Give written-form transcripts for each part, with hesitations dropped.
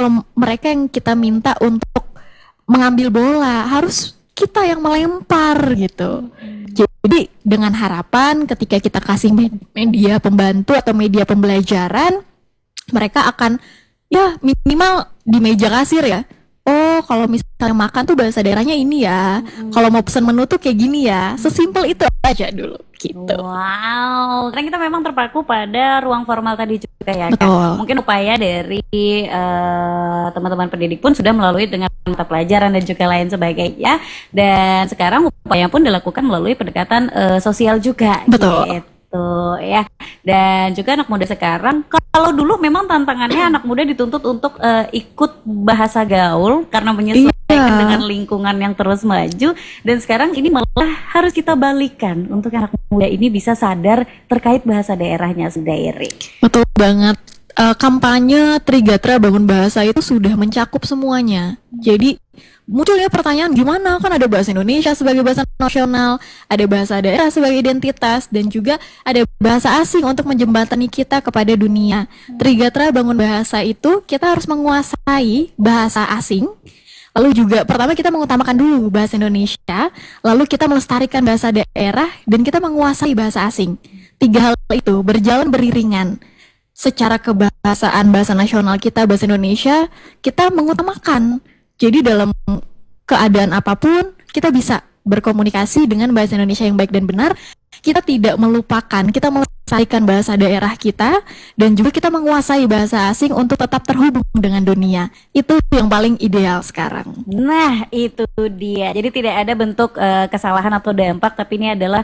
kalau mereka yang kita minta untuk mengambil bola, harus kita yang melempar gitu. Jadi dengan harapan ketika kita kasih media pembantu atau media pembelajaran, mereka akan ya minimal di meja kasir ya. Oh, kalau misalnya makan tuh bahasa daerahnya ini ya. Kalau mau pesan menu tuh kayak gini ya. Sesimpel itu aja dulu gitu. Wow, karena kita memang terpaku pada ruang formal tadi juga ya, Kak. Betul. Mungkin upaya dari teman-teman pendidik pun sudah melalui dengan mata pelajaran dan juga lain sebagainya. Dan sekarang upaya pun dilakukan melalui pendekatan sosial juga. Betul. Gitu ya. Dan juga anak muda sekarang, kalau dulu memang tantangannya anak muda dituntut untuk ikut bahasa gaul karena menyesuaikan dengan lingkungan yang terus maju. Dan sekarang ini malah harus kita balikan untuk anak muda ini bisa sadar terkait bahasa daerahnya sendiri. Betul banget. Kampanye Trigatra Bangun Bahasa itu sudah mencakup semuanya. Jadi munculnya pertanyaan, gimana kan ada bahasa Indonesia sebagai bahasa nasional, ada bahasa daerah sebagai identitas, dan juga ada bahasa asing untuk menjembatani kita kepada dunia. Trigatra Bangun Bahasa itu kita harus menguasai bahasa asing. Lalu juga pertama kita mengutamakan dulu bahasa Indonesia, lalu kita melestarikan bahasa daerah, dan kita menguasai bahasa asing. 3 hal itu berjalan beriringan. Secara kebahasaan bahasa nasional kita, bahasa Indonesia, kita mengutamakan. Jadi dalam keadaan apapun, kita bisa berkomunikasi dengan bahasa Indonesia yang baik dan benar. Kita tidak melupakan, kita melestarikan bahasa daerah kita, dan juga kita menguasai bahasa asing untuk tetap terhubung dengan dunia. Itu yang paling ideal sekarang. Nah, itu dia. Jadi tidak ada bentuk kesalahan atau dampak, tapi ini adalah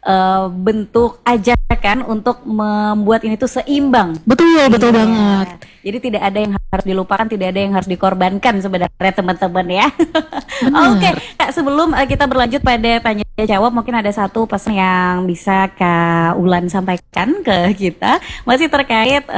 bentuk ajakan untuk membuat ini tuh seimbang. Betul, betul banget. Jadi tidak ada yang harus dilupakan, tidak ada yang harus dikorbankan sebenarnya teman-teman ya. Oke, Kak, sebelum kita berlanjut pada tanya jawab, mungkin ada satu pesan yang bisa Kak Ulan sampaikan ke kita, masih terkait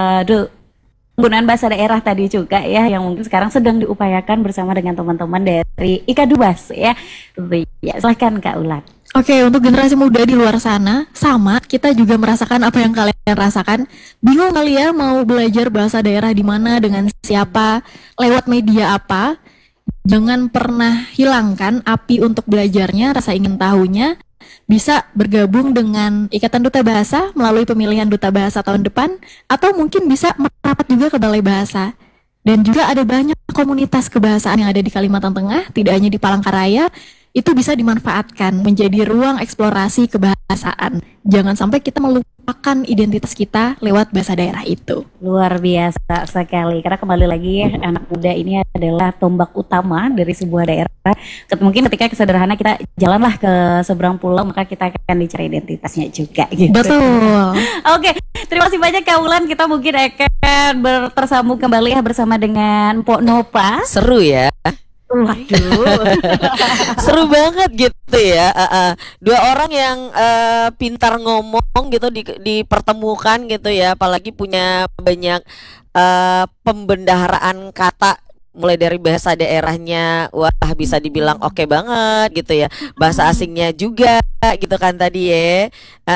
penggunaan bahasa daerah tadi juga ya, yang mungkin sekarang sedang diupayakan bersama dengan teman-teman dari IKA Dubas ya. Ya, silahkan Kak Ulan. Oke, untuk generasi muda di luar sana, sama, kita juga merasakan apa yang kalian rasakan. Bingung kali ya mau belajar bahasa daerah di mana, dengan siapa, lewat media apa. Jangan pernah hilangkan api untuk belajarnya, rasa ingin tahunya. Bisa bergabung dengan Ikatan Duta Bahasa melalui pemilihan Duta Bahasa tahun depan, atau mungkin bisa merapat juga ke Balai Bahasa. Dan juga ada banyak komunitas kebahasaan yang ada di Kalimantan Tengah, tidak hanya di Palangkaraya. Itu bisa dimanfaatkan menjadi ruang eksplorasi kebahasaan. Jangan sampai kita melupakan identitas kita lewat bahasa daerah itu. Luar biasa sekali, karena kembali lagi anak muda ini adalah tombak utama dari sebuah daerah. Mungkin ketika kesederhana kita jalanlah ke seberang pulau, maka kita akan dicari identitasnya juga gitu. Betul. Oke, terima kasih banyak Kak Ulan. Kita mungkin akan tersambung kembali ya bersama dengan Mpok Nopa. Seru ya. Waduh. Seru banget gitu ya. Dua orang yang pintar ngomong gitu dipertemukan gitu ya, apalagi punya banyak pembendaharaan kata, mulai dari bahasa daerahnya, wah bisa dibilang oke banget gitu ya. Bahasa asingnya juga gitu kan tadi ya.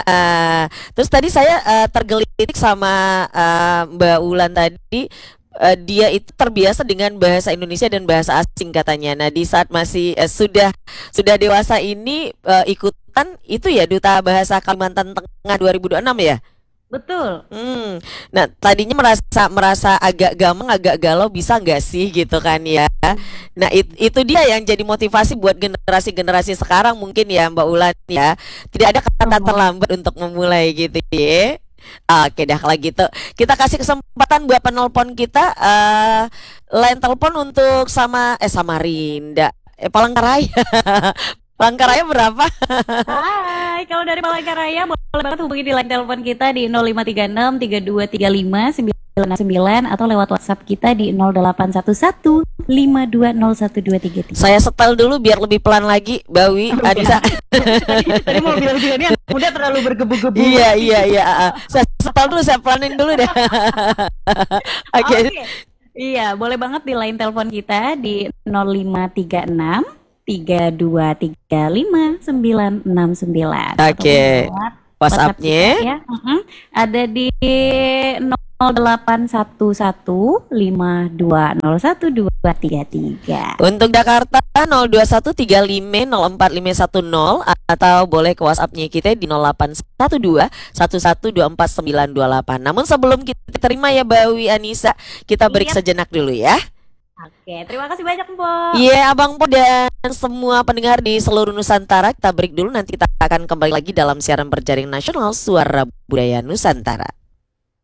Terus tadi saya tergelitik sama Mbak Ulan tadi. Dia itu terbiasa dengan bahasa Indonesia dan bahasa asing katanya. Nah, di saat masih sudah dewasa ini ikutan itu ya Duta Bahasa Kalimantan Tengah 2026 ya. Betul. Nah, tadinya merasa agak gamang, agak galau, bisa nggak sih gitu kan ya. Nah, itu dia yang jadi motivasi buat generasi sekarang mungkin ya Mbak Ulan ya. Tidak ada kata terlambat untuk memulai gitu ya. Oke dah, kalau gitu kita kasih kesempatan buat penelpon kita, line telepon untuk Samarinda, Palangkaraya. Palangkaraya berapa? Hai, kalau dari Palangkaraya boleh banget hubungi di line telepon kita di 0536 3235 969 atau lewat WhatsApp kita di 0811 520123. Saya setel dulu biar lebih pelan lagi, Bawi, Adisa. Tadi mau bilang ini udah terlalu bergebu-gebu. Iya. Saya setel dulu, saya pelanin dulu deh. Oke. Iya, boleh banget di line telepon kita di 0536 3235 969. Oke. WhatsApp-nya ya. Ada di 081152012333. Untuk Jakarta 0213504510 atau boleh ke WhatsApp-nya kita di 081211249928. Namun sebelum kita terima ya Bawi Anissa, kita break Iya. sejenak dulu ya. Oke, terima kasih banyak Mpok. Iya, Abang Po dan semua pendengar di seluruh Nusantara, kita break dulu, nanti kita akan kembali lagi dalam siaran berjaring nasional Suara Budaya Nusantara.